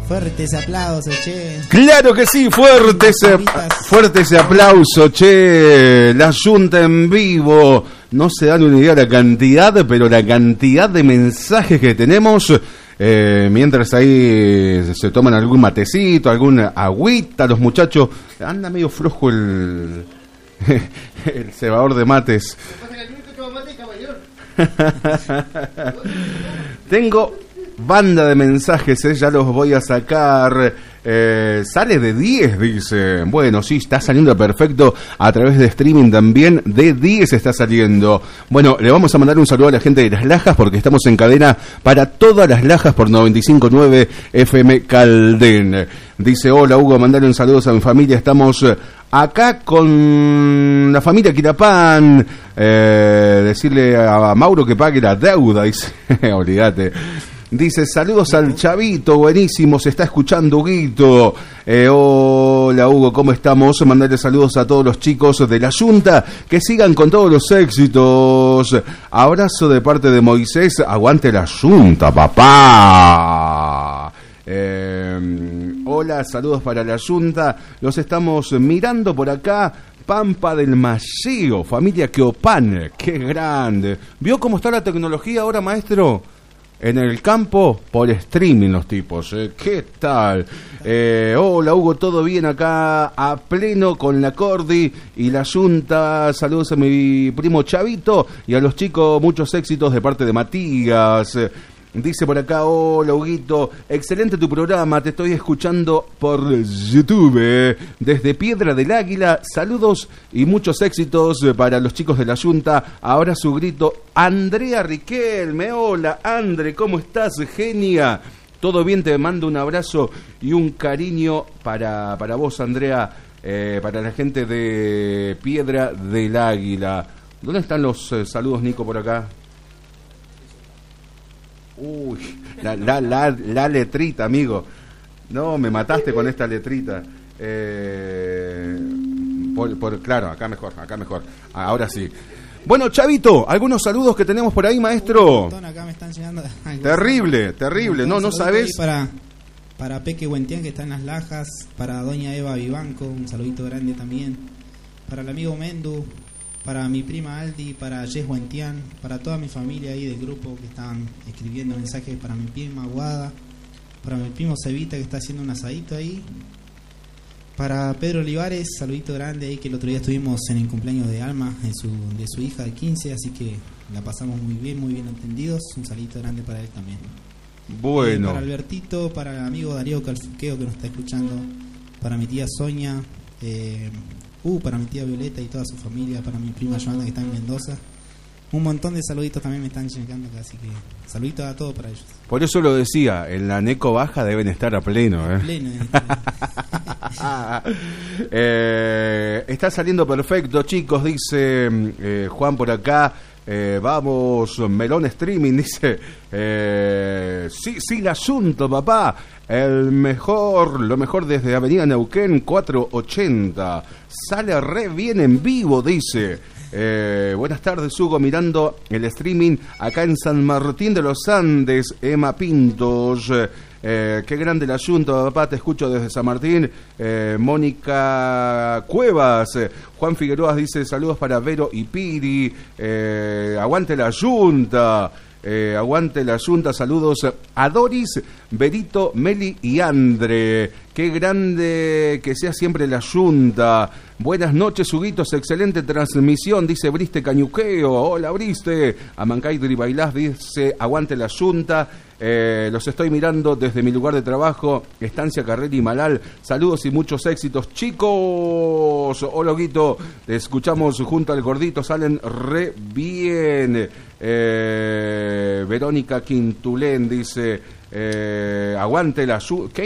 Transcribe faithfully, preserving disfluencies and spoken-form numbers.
Fuerte ese aplauso, che. Claro que sí, fuerte ese, fuerte ese aplauso, che. La Junta en vivo. No se dan una idea de la cantidad, pero la cantidad de mensajes que tenemos. Eh, mientras ahí se toman algún matecito, alguna agüita, los muchachos. Anda medio flojo el, el cebador de mates. Tengo banda de mensajes, eh, ya los voy a sacar. Eh, sale de diez, dice. Bueno, sí, está saliendo perfecto a través de streaming también. De diez está saliendo. Bueno, le vamos a mandar un saludo a la gente de Las Lajas porque estamos en cadena para todas Las Lajas por noventa y cinco punto nueve F M Caldén. Dice, hola Hugo, mandarle un saludo a mi familia. Estamos acá con la familia Quirapán. Eh, decirle a Mauro que pague la deuda, dice. Olvídate. Dice, saludos al Chavito, buenísimo, se está escuchando Huguito. Eh, hola Hugo, ¿cómo estamos? Mandarle saludos a todos los chicos de la Junta, que sigan con todos los éxitos. Abrazo de parte de Moisés, aguante la Junta, papá. Eh, hola, saludos para la Junta, los estamos mirando por acá. Pampa del Malleo, familia Queopan, qué grande. ¿Vio cómo está la tecnología ahora, maestro? En el campo, por streaming los tipos, ¿eh? ¿Qué tal? Eh, hola Hugo, ¿todo bien acá? A pleno con la Cordi y la Junta. Saludos a mi primo Chavito y a los chicos, muchos éxitos de parte de Matías. Dice por acá, hola Huguito, excelente tu programa, te estoy escuchando por YouTube, desde Piedra del Águila, saludos y muchos éxitos para los chicos de la Junta. Ahora su grito, Andrea Riquelme, hola Andre, ¿cómo estás, genia? Todo bien, te mando un abrazo y un cariño para, para vos, Andrea, eh, para la gente de Piedra del Águila. ¿Dónde están los eh, saludos, Nico, por acá? Uy, la, la, la, la letrita, amigo. No, me mataste con esta letrita. Eh, por, por, claro, acá mejor, acá mejor. Ahora sí. Bueno, Chavito, algunos saludos que tenemos por ahí, maestro. Un acá me están llegando. Terrible, terrible. No, no sabes. Para, para Peque Huentián, que está en Las Lajas. Para doña Eva Vivanco, un saludito grande también. Para el amigo Mendu. Para mi prima Aldi, para Jess Huentián, para toda mi familia ahí del grupo que están escribiendo mensajes, para mi prima Guada, para mi primo Cevita que está haciendo un asadito ahí, para Pedro Olivares, saludito grande ahí, que el otro día estuvimos en el cumpleaños de Alma, de su, de su hija de quince, así que la pasamos muy bien, muy bien entendidos, un saludito grande para él también. Bueno. Y para Albertito, para el amigo Darío Calfuqueo que nos está escuchando, para mi tía Sonia, eh... Uh, para mi tía Violeta y toda su familia, para mi prima Joana que está en Mendoza. Un montón de saluditos también me están llegando acá, así que saluditos a todos para ellos. Por eso lo decía, en la Neco Baja deben estar a pleno, ¿eh? A pleno. eh, está saliendo perfecto, chicos, dice eh, Juan por acá. Eh, vamos, Melón Streaming, dice. Eh, sí, sí, el asunto, papá. El mejor, lo mejor desde Avenida Neuquén cuatrocientos ochenta. Sale re bien en vivo, dice. Eh, buenas tardes, Hugo, mirando el streaming acá en San Martín de los Andes, Emma Pintos. Eh, qué grande la Junta, papá, te escucho desde San Martín. eh, Mónica Cuevas, eh, Juan Figueroa dice saludos para Vero y Piri. eh, aguante la Junta, eh, aguante la Junta, saludos a Doris, Berito, Meli y Andre. Qué grande que sea siempre la Junta. Buenas noches, Huguitos, excelente transmisión, dice Briste Cañuqueo. Hola, Briste. Amancay Bailás dice aguante la Junta. Eh, los estoy mirando desde mi lugar de trabajo, Estancia Carrera y Malal. Saludos y muchos éxitos, chicos. Hola, Huguito, te escuchamos junto al gordito, salen re bien. Eh, Verónica Quintulén dice eh, aguante la Junta.